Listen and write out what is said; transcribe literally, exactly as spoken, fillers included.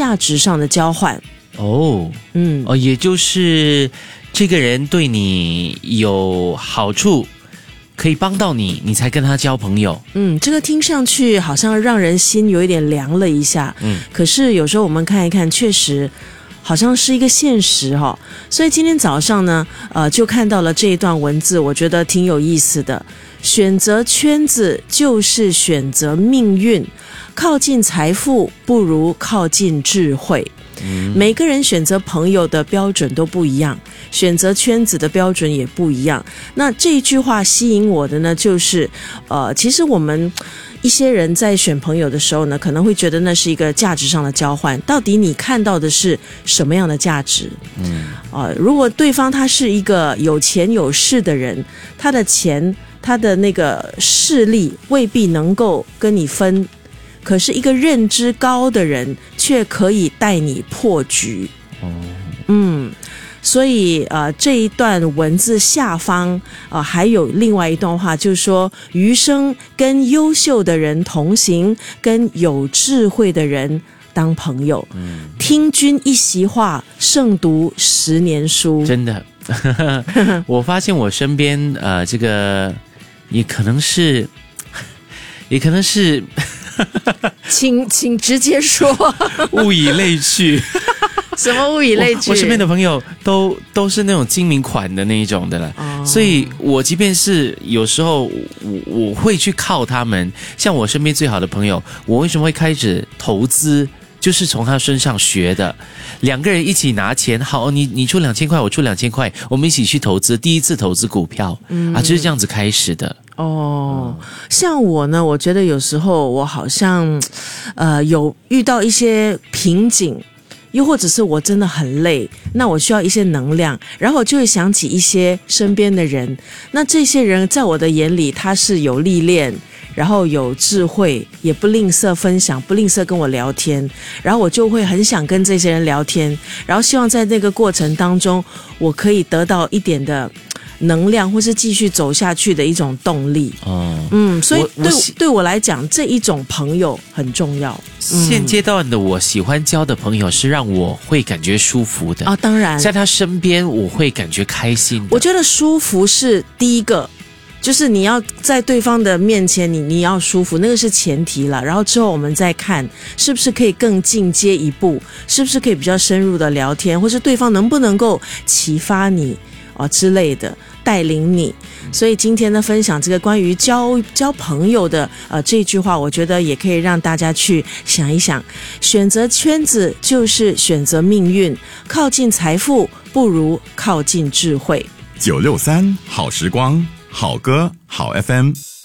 价值上的交换。 哦，嗯，哦，也就是这个人对你有好处，可以帮到你，你才跟他交朋友。 嗯，这个听上去好像让人心有一点凉了一下。嗯，可是有时候我们看一看，确实好像是一个现实哈、哦。所以今天早上呢，呃，就看到了这一段文字，我觉得挺有意思的。选择圈子就是选择命运，靠近财富不如靠近智慧。嗯、每个人选择朋友的标准都不一样，选择圈子的标准也不一样。那这一句话吸引我的呢，就是呃，其实我们一些人在选朋友的时候呢，可能会觉得那是一个价值上的交换，到底你看到的是什么样的价值？嗯，呃，如果对方他是一个有钱有势的人，他的钱他的那个势力未必能够跟你分，可是一个认知高的人却可以带你破局。哦，嗯，所以呃这一段文字下方呃还有另外一段话，就是说余生跟优秀的人同行，跟有智慧的人当朋友。嗯，听君一席话，胜读十年书。 真的，我发现我身边呃这个也可能是，也可能是。 请请直接说， 物以类聚。 什么物以类聚？ 我, 我身边的朋友都都是那种精明款的那一种的了，哦、所以我即便是有时候我我会去靠他们。像我身边最好的朋友，我为什么会开始投资？就是从他身上学的，两个人一起拿钱，好，你你出两千块，我出两千块，我们一起去投资，第一次投资股票，嗯、啊，就是这样子开始的。 哦，像我呢，我觉得有时候我好像，呃，有遇到一些瓶颈，又或者是我真的很累，那我需要一些能量，然后我就会想起一些身边的人，那这些人在我的眼里，他是有历练。然后有智慧，也不吝啬分享，不吝啬跟我聊天，然后我就会很想跟这些人聊天，然后希望在那个过程当中，我可以得到一点的能量，或是继续走下去的一种动力。哦，嗯，所以对 我, 我对我来讲，这一种朋友很重要。 嗯、现阶段的我喜欢交的朋友是让我会感觉舒服的啊，当然， 在他身边我会感觉开心的。 我觉得舒服是第一个。就是你要在对方的面前，你你要舒服，那个是前提了。然后之后我们再看，是不是可以更进阶一步，是不是可以比较深入的聊天，或是对方能不能够启发你啊、呃、之类的，带领你。所以今天呢，分享这个关于交交朋友的呃这句话，我觉得也可以让大家去想一想，选择圈子就是选择命运，靠近财富不如靠近智慧。 九六三好时光。好歌好 F M。